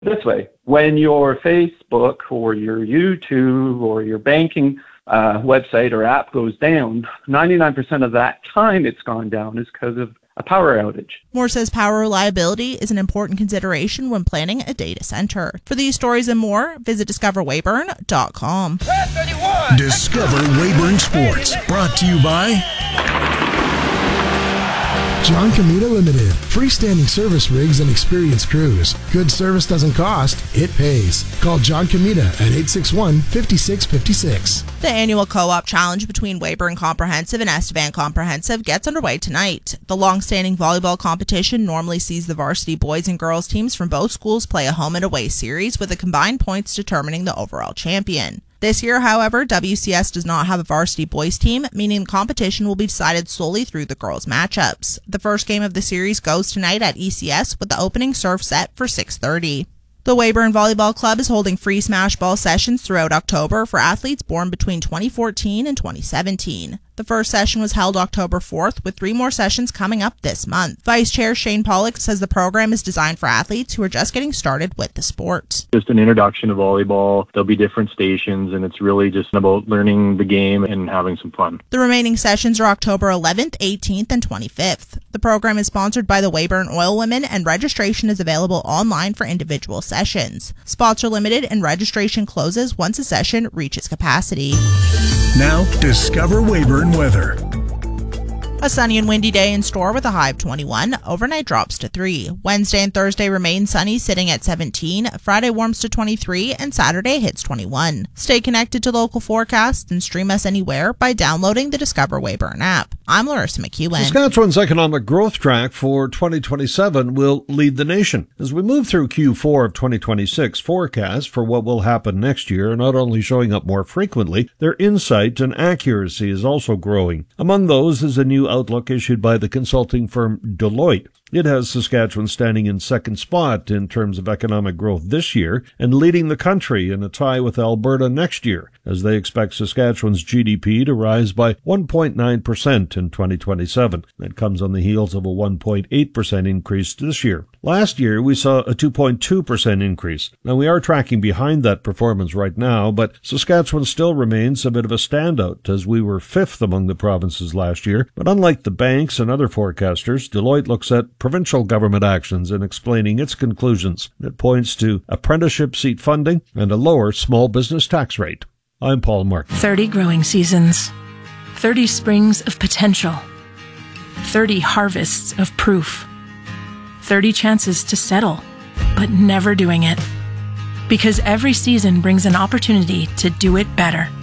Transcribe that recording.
This way, when your Facebook or your YouTube or your banking website or app goes down, 99% of that time it's gone down is because of a power outage. Moore says power reliability is an important consideration when planning a data center. For these stories and more, visit discoverweyburn.com. Discover Weyburn Sports, brought to you by John Comita Limited. Freestanding service rigs and experienced crews. Good service doesn't cost, it pays. Call John Comita at 861-5656. The annual co-op challenge between Weyburn Comprehensive and Estevan Comprehensive gets underway tonight. The long-standing volleyball competition normally sees the varsity boys and girls teams from both schools play a home and away series with the combined points determining the overall champion. This year, however, WCS does not have a varsity boys team, meaning the competition will be decided solely through the girls' matchups. The first game of the series goes tonight at ECS with the opening serve set for 6:30. The Weyburn Volleyball Club is holding free smash ball sessions throughout October for athletes born between 2014 and 2017. The first session was held October 4th, with 3 more sessions coming up this month. Vice Chair Shane Pollock says the program is designed for athletes who are just getting started with the sport. Just an introduction to volleyball. There'll be different stations, and it's really just about learning the game and having some fun. The remaining sessions are October 11th, 18th, and 25th. The program is sponsored by the Weyburn Oil Women, and registration is available online for individual sessions. Spots are limited, and registration closes once a session reaches capacity. Now, Discover Weyburn weather. A sunny and windy day in store with a high of 21. Overnight drops to 3. Wednesday and Thursday remain sunny, sitting at 17. Friday warms to 23, and Saturday hits 21. Stay connected to local forecasts and stream us anywhere by downloading the Discover Weyburn app. I'm Larissa McEwen. Saskatchewan's economic growth track for 2027 will lead the nation. As we move through Q4 of 2026, forecasts for what will happen next year are not only showing up more frequently, their insight and accuracy is also growing. Among those is a new outlook issued by the consulting firm Deloitte. It has Saskatchewan standing in second spot in terms of economic growth this year and leading the country in a tie with Alberta next year, as they expect Saskatchewan's GDP to rise by 1.9% in 2027. That comes on the heels of a 1.8% increase this year. Last year, we saw a 2.2% increase. Now, we are tracking behind that performance right now, but Saskatchewan still remains a bit of a standout, as we were 5th among the provinces last year. But unlike the banks and other forecasters, Deloitte looks at provincial government actions in explaining its conclusions. It points to apprenticeship seat funding and a lower small business tax rate. I'm Paul Martin. 30 growing seasons, 30 springs of potential, 30 harvests of proof, 30 chances to settle, but never doing it. Because every season brings an opportunity to do it better.